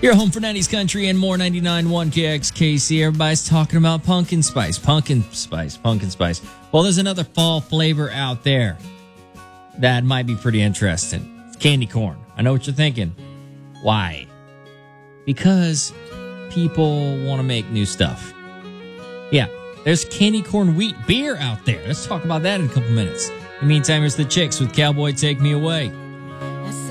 Your home for 90s country and more. 99.1 KXKC. Everybody's talking about pumpkin spice. Well, there's another fall flavor out there that might be pretty interesting. It's candy corn. I know what you're thinking. Why? Because people want to make new stuff. Yeah, there's candy corn wheat beer out there. Let's talk about that in a couple minutes. In the meantime, here's the Chicks with Cowboy Take Me Away.